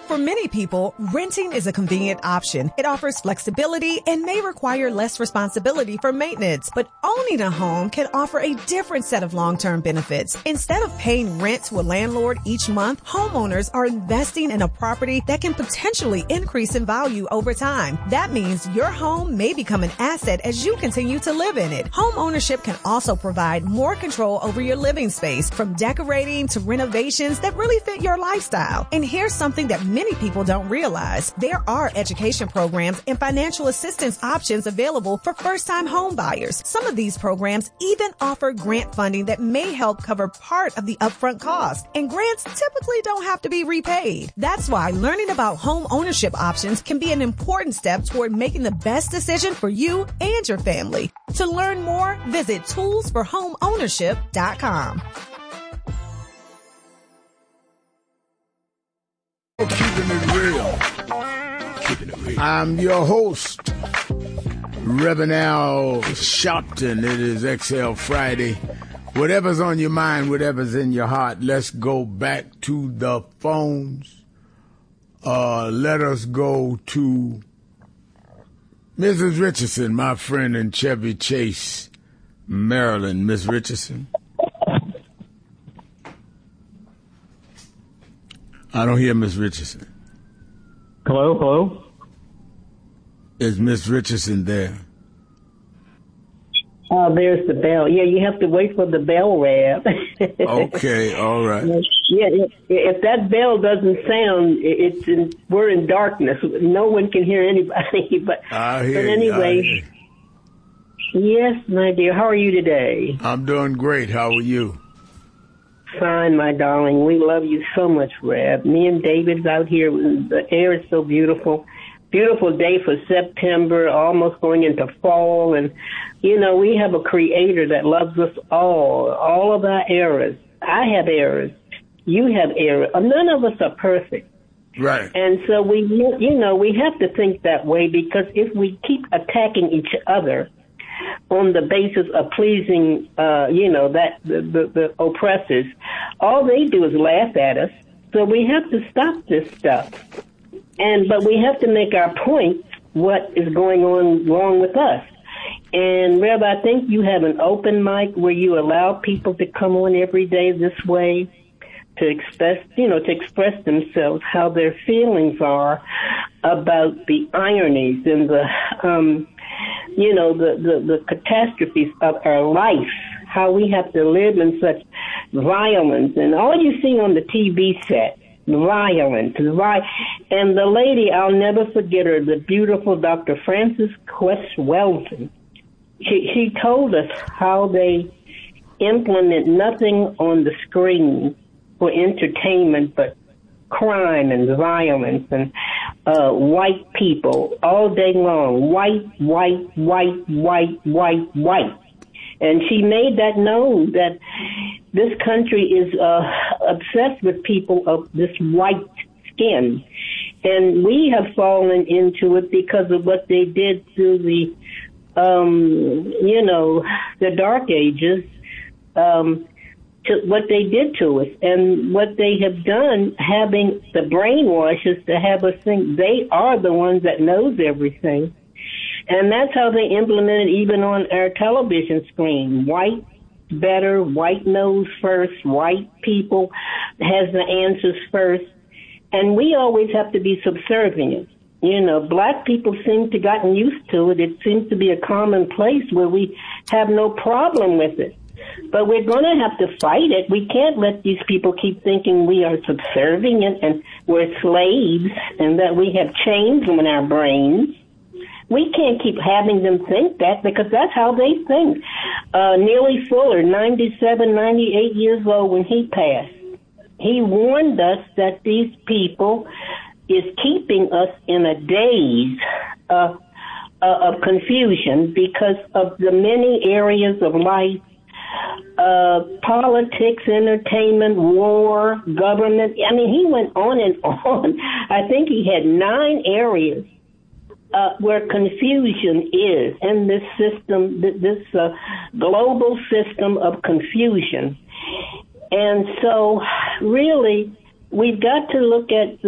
For many people, renting is a convenient option. It offers flexibility and may require less responsibility for maintenance. But owning a home can offer a different set of long-term benefits. Instead of paying rent to a landlord each month, homeowners are investing in a property that can potentially increase in value over time. That means your home may become an asset as you continue to live in it. Home ownership can also provide more control over your living space, from decorating to renovations that really fit your lifestyle. And here's something that many people don't realize. There are education programs and financial assistance options available for first-time home buyers. Some of these programs even offer grant funding that may help cover part of the upfront cost. And grants typically don't have to be repaid. That's why learning about home ownership options can be an important step toward making the best decision for you and your family. To learn more, visit toolsforhomeownership.com. Keeping it real. I'm your host, Reverend Al Sharpton. It is XL Friday. Whatever's on your mind, whatever's in your heart, let's go back to the phones. Let us go to Mrs. Richardson, my friend in Chevy Chase, Maryland. Miss Richardson. I don't hear Miss Richardson. Hello? Is Miss Richardson there? There's the bell. Yeah, you have to wait for the bell, Rab. Okay, all right. Yeah, if that bell doesn't sound, we're in darkness. No one can hear anybody. But anyway, yes, my dear. How are you today? I'm doing great. How are you? Fine, my darling. We love you so much, Rab. Me and David's out here. The air is so beautiful. Beautiful day for September, almost going into fall. And, you know, we have a creator that loves us all of our errors. I have errors. You have errors. None of us are perfect. Right. And so we have to think that way, because if we keep attacking each other on the basis of pleasing, the oppressors, all they do is laugh at us. So we have to stop this stuff. But we have to make our point what is going on wrong with us. And Reb, I think you have an open mic where you allow people to come on every day this way to express themselves, how their feelings are about the ironies and the catastrophes of our life, how we have to live in such violence. And all you see on the TV set, violence. And the lady, I'll never forget her, the beautiful Dr. Frances Quest Welton. She told us how they implement nothing on the screen for entertainment but crime and violence and white people all day long. White. And she made that known that this country is obsessed with people of this white skin. And we have fallen into it because of what they did through the Dark Ages, to what they did to us. And what they have done, having the brainwashes to have us think they are the ones that knows everything. And that's how they implement it even on our television screen. White better, white knows first, white people has the answers first. And we always have to be subservient. You know, black people seem to gotten used to it. It seems to be a common place where we have no problem with it. But we're going to have to fight it. We can't let these people keep thinking we are subservient and we're slaves and that we have chains on our brains. We can't keep having them think that, because that's how they think. Neely Fuller, 97, 98 years old when he passed, he warned us that these people is keeping us in a daze of confusion because of the many areas of life, politics, entertainment, war, government. I mean, he went on and on. I think he had 9 areas where confusion is in this system, this global system of confusion. And so really, we've got to look at